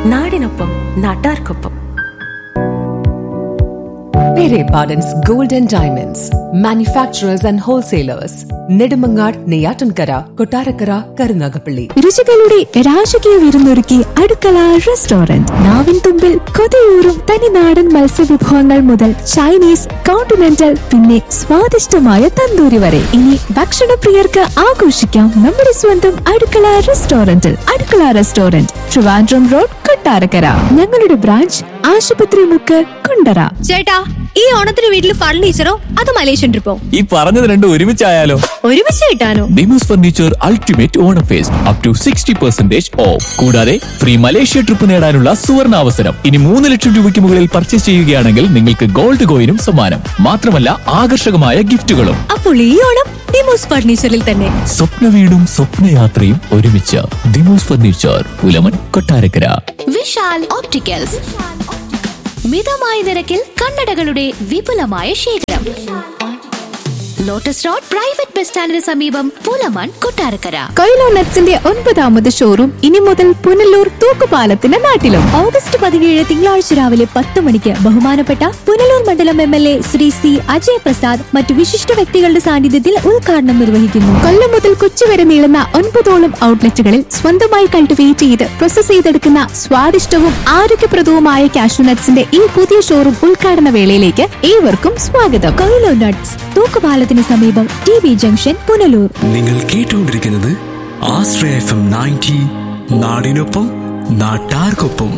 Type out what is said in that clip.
നാടിനൊപ്പം നാട്ടാർക്കൊപ്പം. Pere Pardon's Gold and Diamonds, manufacturers and wholesalers. Nedumangad, Neyyattinkara, Kottarakkara, Karunagappally. രുചികളുടെ രാജകീയ വിരുന്നൊരുക്കി അടുക്കള റെസ്റ്റോറന്റ്. നാവിൻ തുമ്പിൽ കൊതിയൂറും തനിനാടൻ മത്സ്യവിഭവങ്ങൾ മുതൽ ചൈനീസ്, കോണ്ടിനെന്റൽ, പിന്നെ സ്വാദിഷ്ടമായ തന്തൂരി വരെ. ഇനി ഭക്ഷണപ്രിയർക്ക് ആഘോഷിക്കാം നമ്മുടെ സ്വന്തം അടുക്കള റെസ്റ്റോറന്റിൽ. അടുക്കള റെസ്റ്റോറന്റ്, ട്രിവാൻഡ്രം റോഡ്, കൊട്ടാരക്കര. ഞങ്ങളുടെ ബ്രാഞ്ച് ആശുപത്രി മുക്ക്, കുണ്ടറ. ചേട്ടാ, ഈ ഓണത്തിന് വീട്ടിൽ ഫർണിച്ചറോ അത് മലേഷ്യൻ ട്രിപ്പോ? ഈ പറഞ്ഞത് രണ്ടും ഒരുമിച്ചായാലോ? ഒരുമിച്ച് കിട്ടാനോ? Demos furniture ultimate Onam first up to 60% of. കൂടാതെ ഫ്രീ മലേഷ്യ ട്രിപ്പ് നേടാനുള്ള സുവർണ അവസരം. ഇനി 3 ലക്ഷം രൂപയ്ക്ക് മുകളിൽ പർച്ചേസ് ചെയ്യുകയാണെങ്കിൽ നിങ്ങൾക്ക് ഗോൾഡ് കോയിനും സമ്മാനം. മാത്രമല്ല ആകർഷകമായ ഗിഫ്റ്റുകളും. അപ്പോൾ ഈ ഓണം ഡിമോസ് ഫർണിച്ചറിൽ തന്നെ. സ്വപ്ന വീടും സ്വപ്നയാത്രയും ഒരുമിച്ച്. ഡിമോസ് ഫർണിച്ചർ, പുലമൺ, കൊട്ടാരക്കര. വിശാൽ ഓപ്റ്റിക്കൽസ്, മിതമായ നിരക്കിൽ കണ്ണടകളുടെ വിപുലമായ ശേഖരം. ലോട്ടസ് റോഡ് പ്രൈവറ്റ് ബസ് സ്റ്റാൻഡിന് സമീപം, പുലമൺ, കൊട്ടാരക്കര. കൊയിലോ നട്ട്സിന്റെ 9ാമത് ഷോറൂം ഇനി മുതൽ പുനലൂർ തൂക്കുപാലത്തിന്റെ നാട്ടിലും. ഓഗസ്റ്റ് 17 തിങ്കളാഴ്ച രാവിലെ 10 മണിക്ക് ബഹുമാനപ്പെട്ട പുനലൂർ മണ്ഡലം MLA ശ്രീ C. അജയ് പ്രസാദ് മറ്റു വിശിഷ്ട വ്യക്തികളുടെ സാന്നിധ്യത്തിൽ ഉദ്ഘാടനം നിർവഹിക്കുന്നു. കൊല്ലം മുതൽ കൊച്ചി വരെ നീളുന്ന 9ഓളം ഔട്ട്ലെറ്റുകളിൽ സ്വന്തമായി കൾട്ടിവേറ്റ് ചെയ്ത് പ്രോസസ് ചെയ്തെടുക്കുന്ന സ്വാദിഷ്ടവും ആരോഗ്യപ്രദവുമായ കാഷ്യൂ നട്ട്സിന്റെ ഈ പുതിയ ഷോറൂം ഉദ്ഘാടന വേളയിലേക്ക് ഏവർക്കും സ്വാഗതം. കൊയിലോ നട്ട്സ്, തൂക്കുപാലത്തിന് സമീപം, TB ജംഗ്ഷൻ, പുനലൂർ. നിങ്ങൾ കേട്ടുകൊണ്ടിരിക്കുന്നത് ആശ്രയ FM 90, നാടിനൊപ്പം നാട്ടാർക്കൊപ്പം.